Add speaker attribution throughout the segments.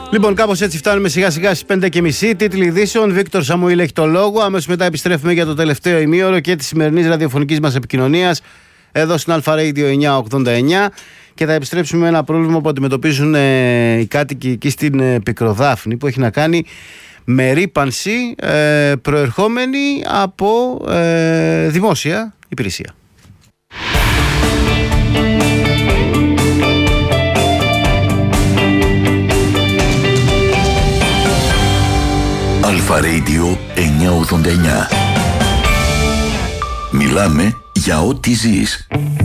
Speaker 1: Λοιπόν, κάπως έτσι φτάνουμε σιγά σιγά στις 5:30. Τίτλοι ειδήσεων. Βίκτορ Σαμουήλ έχει το λόγο. Αμέσως μετά επιστρέφουμε για το τελευταίο ημίωρο και της σημερινής ραδιοφωνικής μας επικοινωνίας εδώ στην Αλφα Radio 989. Και θα επιστρέψουμε με ένα πρόβλημα που αντιμετωπίζουν οι κάτοικοι εκεί στην Πικροδάφνη, που έχει να κάνει με ρύπανση προερχόμενη από δημόσια υπηρεσία.
Speaker 2: Αλφα Radio 989. Μιλάμε για ό,τι ζεις.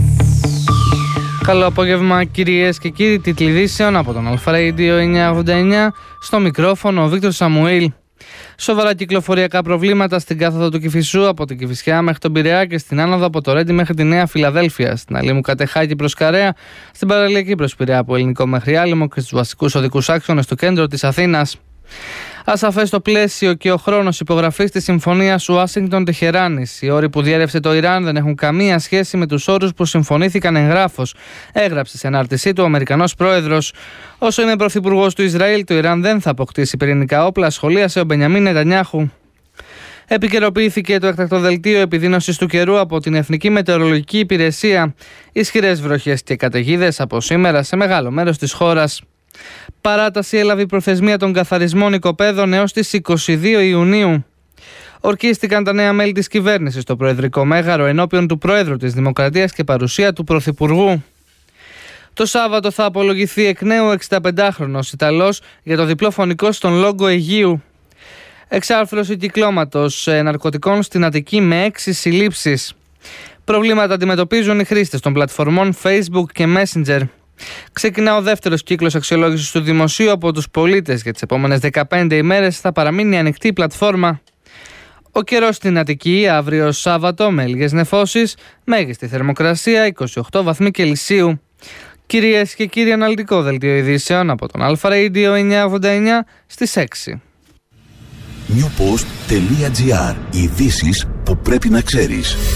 Speaker 3: Καλό απόγευμα κυρίες και κύριοι, τίτλοι ειδήσεων από τον Αλφα Radio 989. Στο μικρόφωνο ο Βίκτορ Σαμουήλ. Σοβαρά κυκλοφοριακά προβλήματα στην κάθοδο του Κηφισού από την Κηφισιά μέχρι τον Πειραιά και στην άνοδο από το Ρέντι μέχρι τη Νέα Φιλαδέλφια. Στην Αλήμου Κατεχάκη προς Καρέα, στην παραλιακή προς Πειραιά από Ελληνικό μέχρι Άλυμο και στους βασικούς οδικούς άξονες στο κέντρο της Αθήνας. Ασαφές το πλαίσιο και ο χρόνος υπογραφής της συμφωνίας Ουάσιγκτον-Τεχεράνης. Οι όροι που διέρευσε το Ιράν δεν έχουν καμία σχέση με τους όρους που συμφωνήθηκαν εγγράφως, έγραψε σε ανάρτησή του ο Αμερικανός πρόεδρος. Όσο είναι πρωθυπουργός του Ισραήλ, το Ιράν δεν θα αποκτήσει πυρηνικά όπλα, σχολίασε ο Μπενιαμίν Νετανιάχου. Επικαιροποιήθηκε το έκτακτο δελτίο επιδείνωσης του καιρού από την Εθνική Μετεωρολογική Υπηρεσία. Ισχυρές βροχές και καταιγίδες από σήμερα σε μεγάλο μέρος της χώρας. Παράταση έλαβε η προθεσμία των καθαρισμών οικοπαίδων έως τις 22 Ιουνίου. Ορκίστηκαν τα νέα μέλη της κυβέρνησης στο Προεδρικό Μέγαρο ενώπιον του Προέδρου της Δημοκρατίας και παρουσία του Πρωθυπουργού. Το Σάββατο θα απολογηθεί εκ νέου 65χρονος Ιταλός για το διπλό φωνικό στον Λόγκο Αιγείου. Εξάρθρωση κυκλώματος ναρκωτικών στην Αττική με 6 συλλήψεις. Προβλήματα αντιμετωπίζουν οι χρήστες των πλατφορμών Facebook και Messenger. Ξεκινά ο δεύτερος κύκλος αξιολόγησης του δημοσίου από τους πολίτες. Για τις επόμενες 15 ημέρες θα παραμείνει ανοιχτή η πλατφόρμα. Ο καιρός στην Αττική αύριο Σάββατο με λίγες νεφώσεις, μέγιστη θερμοκρασία 28 βαθμοί Κελσίου. Κυρίες και κύριοι, αναλυτικό δελτίο ειδήσεων από τον Αλφα Radio 989 στις 6.
Speaker 2: Newpost.gr. Ειδήσεις που πρέπει να ξέρεις.